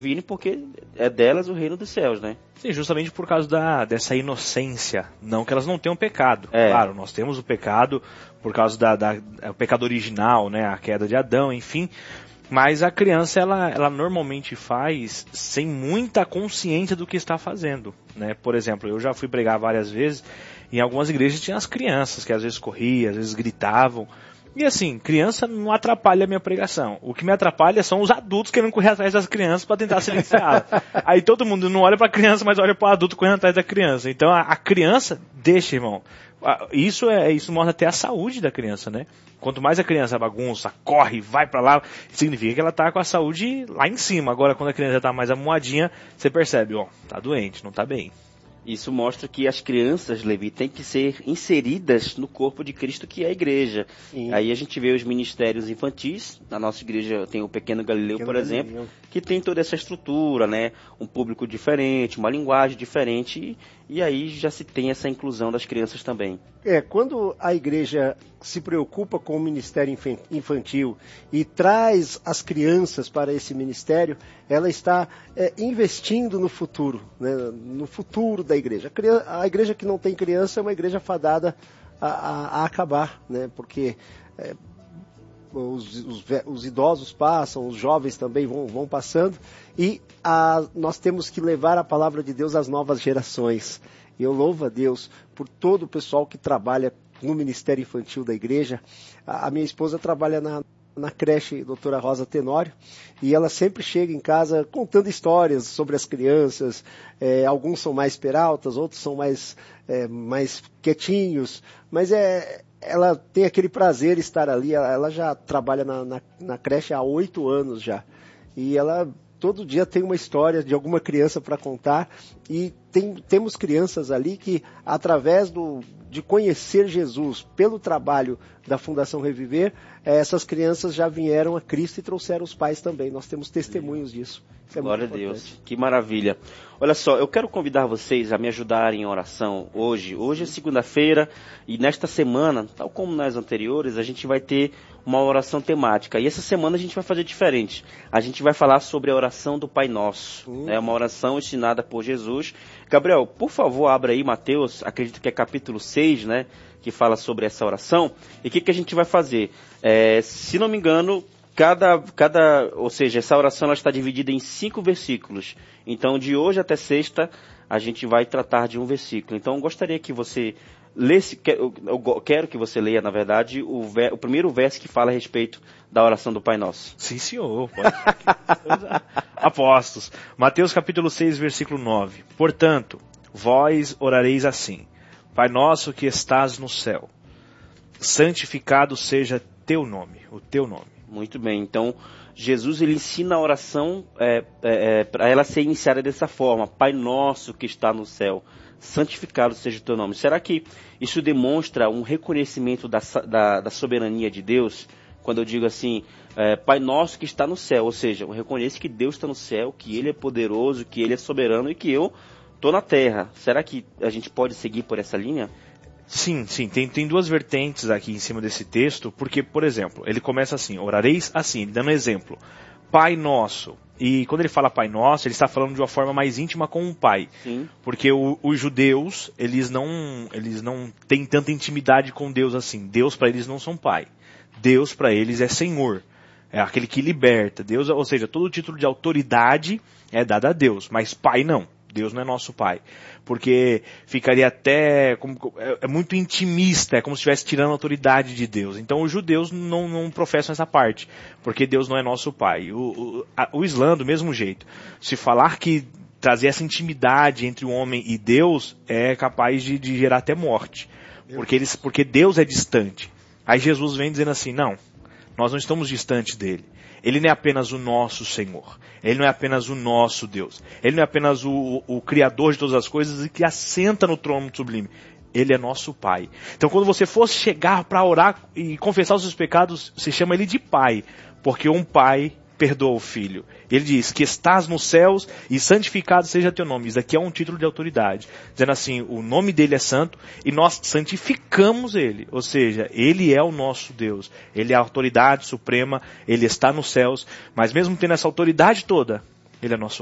virem, porque é delas o reino dos céus, né? Sim, justamente por causa dessa inocência. Não que elas não tenham pecado. Claro, nós temos o pecado por causa o pecado original, né? A queda de Adão, enfim. Mas a criança, ela normalmente faz sem muita consciência do que está fazendo, né? Por exemplo, eu já fui pregar várias vezes, em algumas igrejas tinha as crianças que às vezes corriam, às vezes gritavam. E assim, criança não atrapalha a minha pregação. O que me atrapalha são os adultos querendo correr atrás das crianças para tentar silenciá-la. Aí todo mundo não olha para a criança, mas olha para o adulto correndo atrás da criança. Então a criança, deixa, irmão. Isso mostra até a saúde da criança, né? Quanto mais a criança bagunça, corre, vai para lá, significa que ela tá com a saúde lá em cima. Agora, quando a criança tá mais amuadinha, você percebe, tá doente, não tá bem. Isso mostra que as crianças, Levi, têm que ser inseridas no corpo de Cristo, que é a igreja. Sim. Aí a gente vê os ministérios infantis. Na nossa igreja tem o Pequeno Galileu, por exemplo, que tem toda essa estrutura, né? Um público diferente, uma linguagem diferente, e aí já se tem essa inclusão das crianças também. Quando a igreja se preocupa com o ministério infantil e traz as crianças para esse ministério, ela está investindo no futuro, né? No futuro da igreja. A igreja que não tem criança é uma igreja fadada a acabar, né? Porque os idosos passam, os jovens também vão passando, e nós temos que levar a palavra de Deus às novas gerações. E eu louvo a Deus por todo o pessoal que trabalha no Ministério Infantil da igreja. A minha esposa trabalha na creche Doutora Rosa Tenório, e ela sempre chega em casa contando histórias sobre as crianças. Alguns são mais peraltas, outros são mais quietinhos, mas ela tem aquele prazer de estar ali. Ela já trabalha na creche há 8 anos já, e ela todo dia tem uma história de alguma criança para contar, e temos crianças ali que, através de conhecer Jesus pelo trabalho da Fundação Reviver, essas crianças já vieram a Cristo e trouxeram os pais também. Nós temos testemunhos disso. Glória a Deus, que maravilha. Olha só, eu quero convidar vocês a me ajudarem em oração hoje. Hoje é segunda-feira, e nesta semana, tal como nas anteriores, a gente vai ter uma oração temática. E essa semana a gente vai fazer diferente. A gente vai falar sobre a oração do Pai Nosso. É uma oração ensinada por Jesus. Gabriel, por favor, abra aí Mateus, acredito que é capítulo 6, né? Que fala sobre essa oração. E o que a gente vai fazer? Se não me engano, ou seja, essa oração ela está dividida em 5 versículos. Então, de hoje até sexta, a gente vai tratar de um versículo. Então, eu gostaria que você lesse, eu quero que você leia, na verdade, o primeiro verso que fala a respeito da oração do Pai Nosso. Sim, senhor. Apostos. Mateus capítulo 6, versículo 9. Portanto, vós orareis assim: Pai nosso que estás no céu, santificado seja teu nome, o teu nome. Muito bem, então Jesus ele ensina a oração para ela ser iniciada dessa forma: Pai nosso que está no céu, santificado seja o teu nome. Será que isso demonstra um reconhecimento da soberania de Deus? Quando eu digo assim, Pai nosso que está no céu, ou seja, eu reconheço que Deus está no céu, que Ele é poderoso, que Ele é soberano e que eu estou na terra. Será que a gente pode seguir por essa linha? Sim, tem 2 vertentes aqui em cima desse texto, porque, por exemplo, ele começa assim: orareis assim, dando exemplo, Pai Nosso. E quando ele fala Pai Nosso, ele está falando de uma forma mais íntima com o Pai. Sim. Porque os judeus, eles não têm tanta intimidade com Deus assim. Deus para eles não são Pai. Deus para eles é Senhor. É aquele que liberta. Deus, ou seja, todo título de autoridade é dado a Deus, mas Pai não. Deus não é nosso Pai, porque ficaria até, é muito intimista, é como se estivesse tirando a autoridade de Deus. Então os judeus não professam essa parte, porque Deus não é nosso Pai. O Islã, do mesmo jeito, se falar que trazer essa intimidade entre o homem e Deus é capaz de gerar até morte, porque Deus é distante. Aí Jesus vem dizendo assim: não, nós não estamos distantes dele. Ele não é apenas o nosso Senhor. Ele não é apenas o nosso Deus. Ele não é apenas o Criador de todas as coisas e que assenta no trono sublime. Ele é nosso Pai. Então, quando você for chegar para orar e confessar os seus pecados, você chama Ele de Pai, porque um Pai perdoa o Filho. Ele diz que estás nos céus e santificado seja teu nome. Isso aqui é um título de autoridade, dizendo assim: o nome dele é santo e nós santificamos ele. Ou seja, ele é o nosso Deus. Ele é a autoridade suprema, ele está nos céus, mas mesmo tendo essa autoridade toda, Ele é nosso